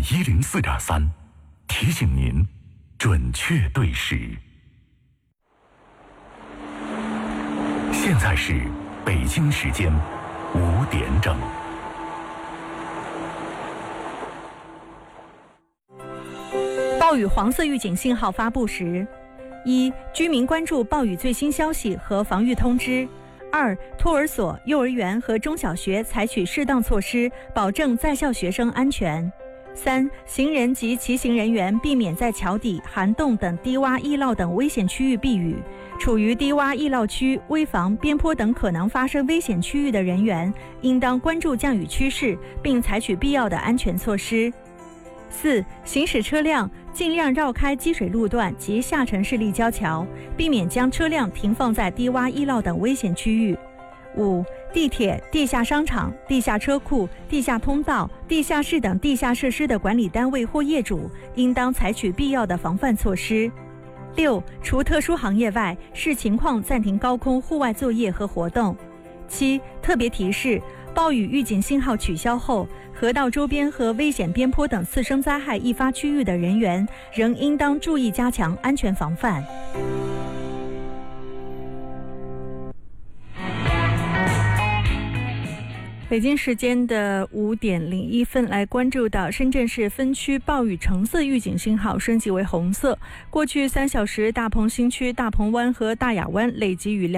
104.3，提醒您准确对时。现在是北京时间5点整。 暴雨黄色预警信号发布时：1. 居民关注暴雨最新消息和防御通知；2. 托儿所、幼儿园和中小学采取适当措施，保证在校学生安全；3. 行人及骑行人员避免在桥底、涵洞等低洼易涝等危险区域避雨。处于低洼易涝区、危房、边坡等可能发生危险区域的人员，应当关注降雨趋势，并采取必要的安全措施。4. 行驶车辆尽量绕开积水路段及下沉式立交桥，避免将车辆停放在低洼易涝等危险区域。5. 地铁、地下商场、地下车库、地下通道、地下室等地下设施的管理单位或业主，应当采取必要的防范措施。6. 除特殊行业外，视情况暂停高空户外作业和活动。7. 特别提示：暴雨预警信号取消后，河道周边和危险边坡等次生灾害易发区域的人员，仍应当注意加强安全防范。北京时间的5点01分，来关注到深圳市分区暴雨橙色预警信号升级为红色。过去3小时，大鹏新区、大鹏湾和大雅湾累计雨量